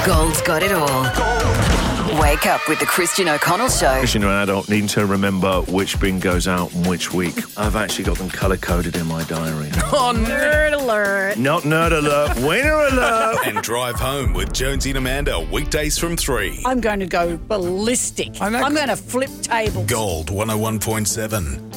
Gold's got it all. Wake up with the Christian O'Connell Show. As you know, an adult needing to remember which bin goes out and which week. I've actually got them colour-coded in my diary. Nerd alert. Not nerd alert, winner alert. And drive home with Jonesy and Amanda weekdays from 3. I'm going to go ballistic. I'm going to flip tables. Gold 101.7.